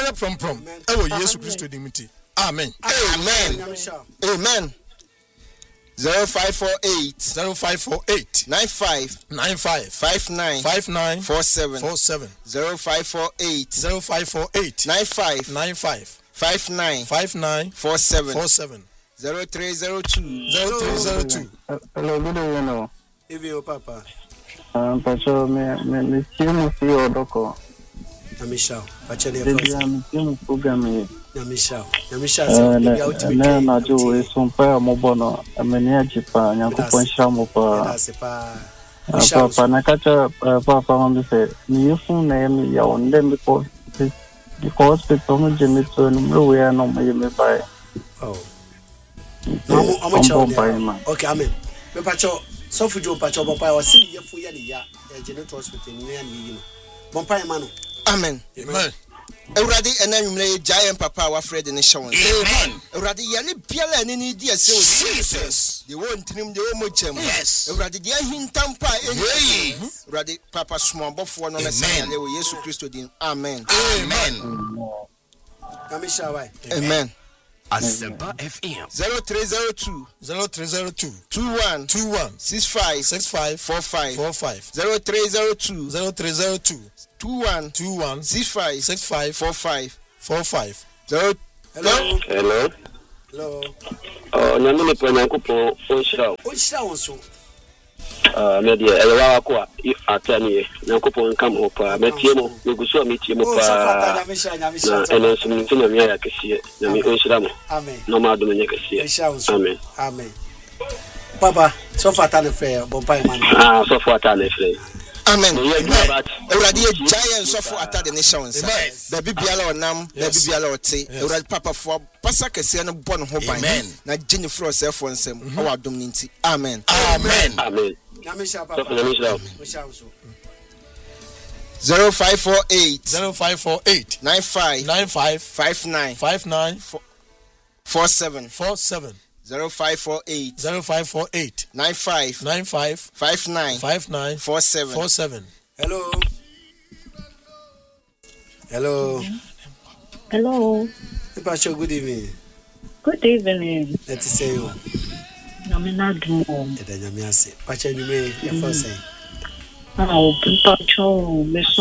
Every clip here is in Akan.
Biara prom. Ewo Yesu Christo dimiti. Amen. Amen. 0548 95 59 47 0548 95 59 47 0302. Hello, good evening. Evio Papa. Pacho, me still see your doko. Namisha, actually, I'm program. Namisha, na jo esompa mobono amenia jipa nyakopon shamo pa papa na kacha papa on say ni fu na me ya on them because people mo jemi to no we no me buy. Oh. I'm okay, amen. Me pacho so fu jo pacho papa o si ye fu ya ni ya Geneto hospital ni ya ni no. Bompa ma no. Amen. Amen. Euradi enanwumle giant papa wa Fred ne shawon. Amen. Euradi yale biala ni di ase o Jesus. The one trim the one chem. Yes. Euradi dia hintampa Euradi papa small bofo no na say le wo Yesu Christo din. Amen. Amen. Kamisha why? Amen. Asempa FM 0302 21 65 45 0302 21 65 45. Hello. Oh, nyamune po nyankopon onshira wonso. Media elewa kwa atani nyankopon kam opa metie mo neguso metie mo pa. Na ene so nyamia ya kese na me onshira mo. Amen. No ma do me kese. Amen. Papa, so far tane frere bompa man. So far tane frere. Amen. Euradi giant so for atta the nations. Baby biala onam, baby biala ote. Euradi papa for pasa kese no bon ho ban. Na gini fro self one sem. O adom nti. Amen. Amen. 0548 95 59 47 0548 95 59 47. Hello. Pacho, good evening. Good evening. Let's say you. Naminadu. Edanyamiase. Pacho, you may your first say. Pacho, meso.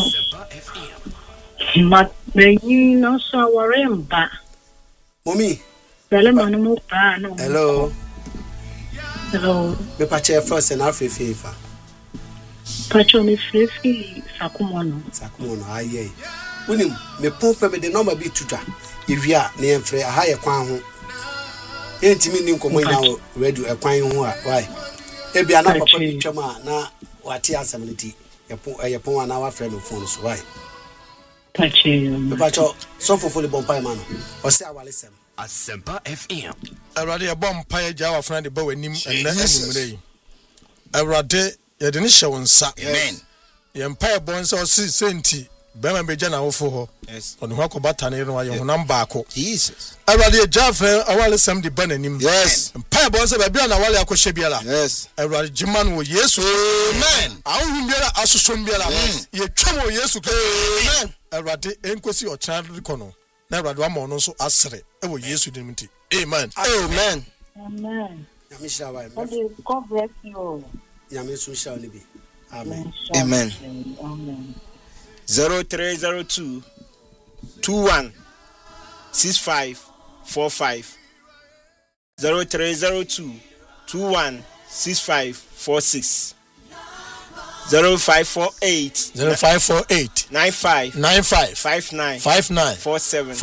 Mat me no so waremba. Mommy. Hello. Me pache first and half favor. Pacho me frefi sakumono aye. Unim me pompe me de number bi tuta. Ewia na emfre aha ye kwan ho. Entimi ni nkomo ina radio e kwan ho a why. Ebia na papa bi twama na wate asamniti. Ye pon na wa frɛ no phone so why. Pacho so fofoli bompa man. O se awalesem. Asempa FM. Awurade ya bompa ya jawa fana de ba wanim enne enumre. Awurade ya de ne hye wonsa. Amen. Ye mpa ya bonsa o senti bema beja na wofo ho. Yes. Ono hwa kobata ne no aye honam baako. Jesus. Awurade ya jafa awale sam de ba nanim. Yes. Mpa ya bonsa ba bia na wale akohye biala. Yes. Awurade jiman wo Yesu. Amen. Awun biala asosom biala. Ye twam wo Yesu. Amen. Awurade enkosi o chan kono. Na Awurade wa mo no so asere ewo Yesu dim nti. Amen. Yamisha why. God bless you. Yamisu shall be. Amen. 0302 21 65 45 0302 21 65 46 0548 95 59 47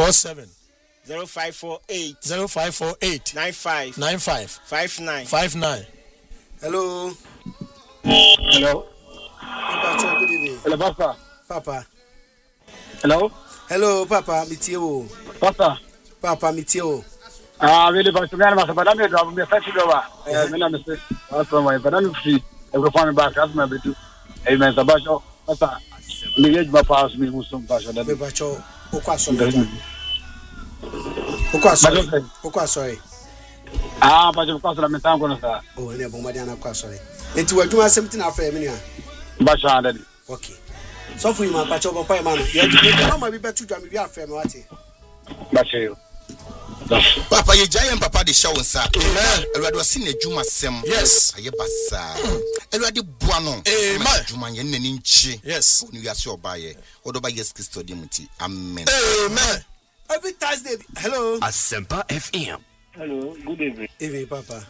0548 95 59. Hello. Good evening. Hello, Papa. Hello, Papa. Mitio. Papa, Mitio. Really, but I'm not going to be a festival. I'm not free. Every back as my bit. Amen. Sabacho. Papa. Me my pass me who some passion. Bacho. Sorry. But of course, I'm going to oh, never Madiana sorry. It will do 17 after a minute. Basha. Okay. So for you, my patch over pie man. You know, my better to be a friend. What? Papa, you giant papa, the show, sir. Amen. I was seen a Juma Sem. Yes. I have a buono. Amen. Juma Yeninchi. Yes. You are so by it. Or by yes, Christodiumity. Amen. Amen. Every Thursday. Hello. Asempa FM. Hello, good evening. Evening, Papa.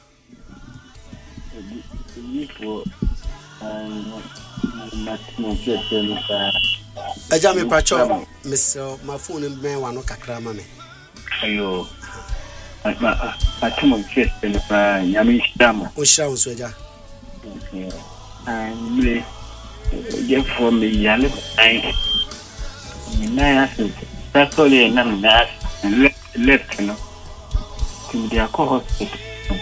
Ajami Pacho, Mr. My phone and man, one kakra mame. Ayo. I come on chest in the Yami Stama. O shall soja. And really, get for me, Yali. I that's all you know, and left, you know. In the hospital.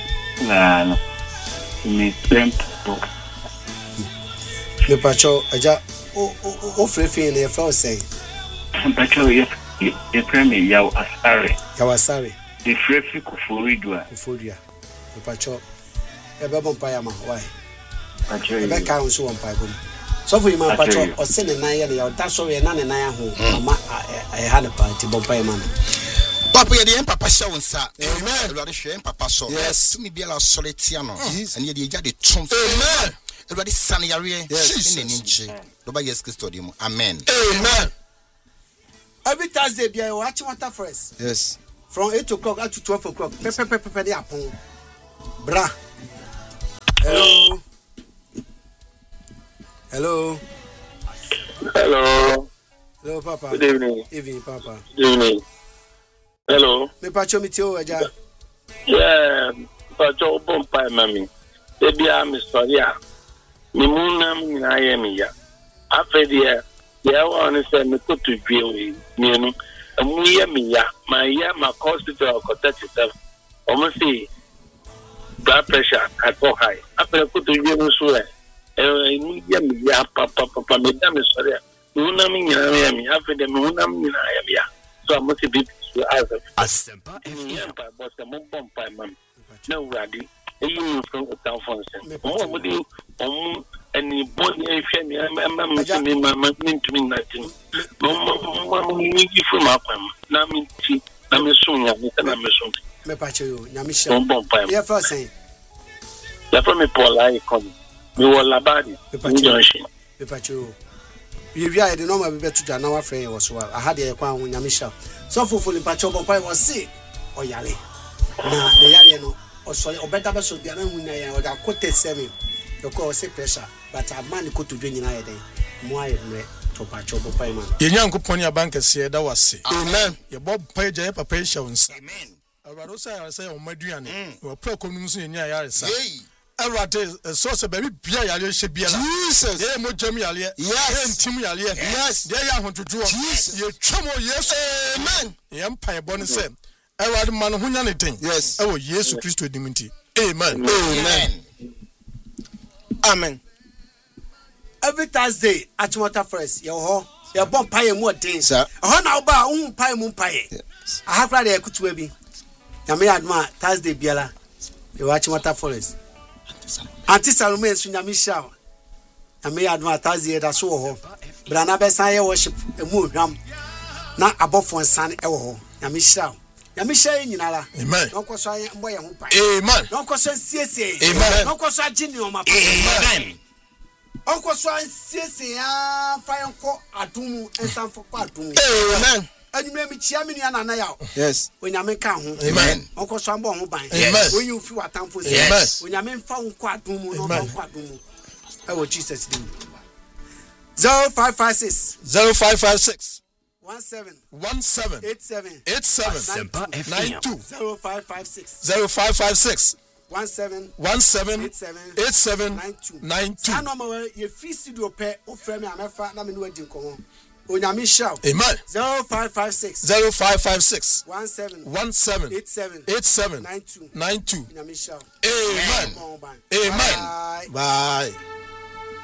Me temp book. Me Pacho, Aja, o free ne fa say. Pacho, you premier yaw asare. Yawasare. The free kufuridwa. Kufuria. Me Pacho. E be bon pa ya ma, why? Pacho. E be ka unso won pa bom. So for you my Pacho, o se ne nan ya ne ya da so we na ne nan ho. Mama e ha ne party bon pa ya ma. Papa, you the papa show, sir. Amen. You are the papa so. Yes. To me be a solitiano. And you get the trump. Amen. You are the sunny area. Yes. In an inch. Nobody yes, Christodium. Amen. Amen. Every Thursday, be I watch water first. Yes. From 8 o'clock up to 12 o'clock. Pepe the apple. Bra. Hello. Hello. Hello. Hello, Papa. Good evening. Evening, Papa. Good evening. Hello. Me Pacho mitio aja. Yeah, Pacho bompa mami. Baby am sorry. Me munam na yemi ya. Afedia, ya won say me ko to dwe me no. Amu yemi ya. My ya my hospital ko 37. Omo say blood pressure at high. After ko to dwe no so e yemi ya papa me da me sorry. Munam nya yemi. Afedia me munam nya yemi ya. So I must be Asempa FM. But the mom by mum. No, Raddy. You from the town for instance. Any body and family, I'm meant to mean nothing. No, need you from up. Now, I'm soon. I'm soon. Me Pacho, Yamisha. Bomb by yeah, first saying. You're from a poor lie. Come. You were Labadi. Me Pacho. We are the normal better to our friend was well. I had a quan with Yamisha. So for in Pacho Boy was sick or Yali. Now, the Yaliano or so or better so the other when I got quoted semi. The call say pressure, but a man could to drink in a day. More to Pacho Boy man. Your young Kuponia bankers here, that was sick. Amen. Your Bob pay Jay Papa Showns. Amen. I say on Madrian, or pro community in Yaris. So baby bia yale she bia Jesus ye mo jam yale yes ntim yale yes they ya ho tutu ye twemo yes amen ye mpan bo ne se Ewade man ho nya ne den yes ewo Yesu Kristo diminti amen amen amen. Every Thursday at water first ye ho ye bon paye mo den sir ho na oba hu paye mo paye aha kra de ekutu bi na me adma Thursday biala ye watch water forest Anti Salome Sunyamisha. I may advertise here that so ho. Brana Besa worship a movie. Na above one son ewo. Yamisha. Yamisha in Yala. Amen. No question boy and amen. No question CSA. Amen. No question Junior Mapa. Amen. Uncle Swan CSA fire for Adumu and some for Adumu. Amen. And you may be Chiamini and now. Yes. When you make home. Amen. Uncle Sambo Mobile. Amen. When you feel a time for yes. When you mean found Quadumu, no Quadumu. I will Jesus do 0556 0556 17 87 92 0556 0556 17 87 92 I know you feast your pet or frame and I na me no adi nkomo onyame shout amen 0556 17 87 92 onyame shout amen amen bye